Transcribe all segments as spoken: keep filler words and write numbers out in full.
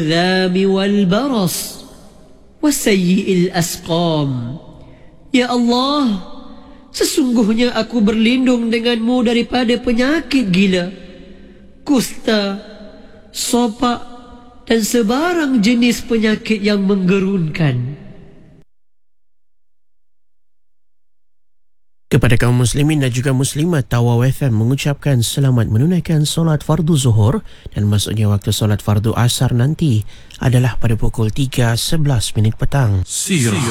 الذام والبرص وسيء الأسقام. Ya Allah, sesungguhnya aku berlindung denganmu daripada penyakit gila, kusta, sopak dan sebarang jenis penyakit yang menggerunkan. Kepada kaum muslimin dan juga muslimat, Tawau F M mengucapkan selamat menunaikan solat fardu zuhur, dan masuknya waktu solat fardu asar nanti adalah pada pukul tiga sebelas minit petang. Sirah.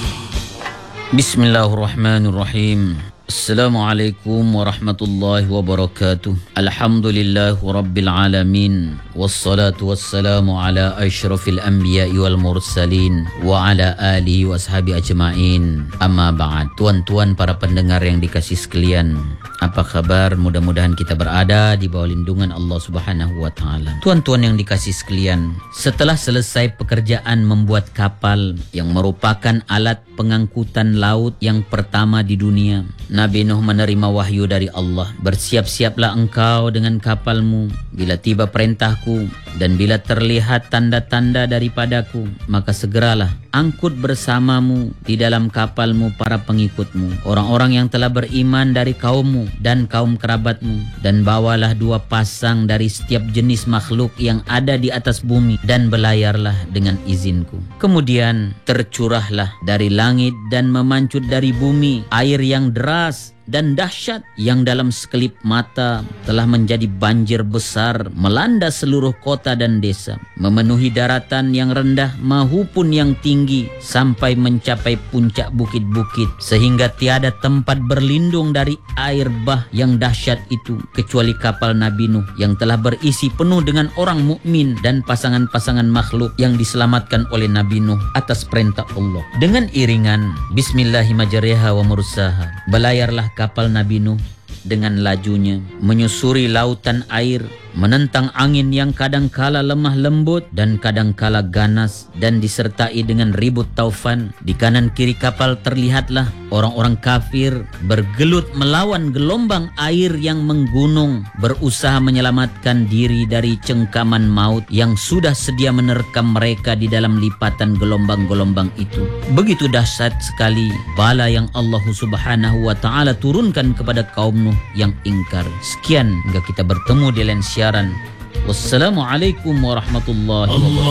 Bismillahirrahmanirrahim. Assalamualaikum warahmatullahi wabarakatuh. Alhamdulillah rabbil alamin. Wassalatu wassalamu ala asyrafil anbiya'i wal mursalin wa ala alihi wa ashabi ajma'in. Amma ba'd. Tuan-tuan para pendengar yang dikasih sekalian, apa kabar? Mudah-mudahan kita berada di bawah lindungan Allah Subhanahu wa taala. Tuan-tuan yang dikasih sekalian, setelah selesai pekerjaan membuat kapal yang merupakan alat pengangkutan laut yang pertama di dunia, Nabi Nuh menerima wahyu dari Allah. Bersiap-siaplah engkau dengan kapalmu bila tiba perintahku, dan bila terlihat tanda-tanda daripadaku, maka segeralah angkut bersamamu di dalam kapalmu para pengikutmu, orang-orang yang telah beriman dari kaummu dan kaum kerabatmu, dan bawalah dua pasang dari setiap jenis makhluk yang ada di atas bumi, dan belayarlah dengan izinku. Kemudian tercurahlah dari langit dan memancut dari bumi air yang deras dan dahsyat, yang dalam sekelip mata telah menjadi banjir besar melanda seluruh kota dan desa, memenuhi daratan yang rendah maupun yang tinggi sampai mencapai puncak bukit-bukit, sehingga tiada tempat berlindung dari air bah yang dahsyat itu kecuali kapal Nabi Nuh yang telah berisi penuh dengan orang mukmin dan pasangan-pasangan makhluk yang diselamatkan oleh Nabi Nuh atas perintah Allah. Dengan iringan Bismillahirrahmanirrahim wa mursaha, belayarlah kapal Nabi Nuh dengan lajunya menyusuri lautan air, menentang angin yang kadangkala lemah lembut dan kadangkala ganas, dan disertai dengan ribut taufan. Di kanan kiri kapal terlihatlah orang-orang kafir bergelut melawan gelombang air yang menggunung, berusaha menyelamatkan diri dari cengkaman maut yang sudah sedia menerkam mereka di dalam lipatan gelombang-gelombang itu. Begitu dahsyat sekali bala yang Allah Subhanahu wa taala turunkan kepada kaum Nuh yang ingkar. Sekian, hingga kita bertemu di lain siaran. Wassalamualaikum warahmatullahi wabarakatuh.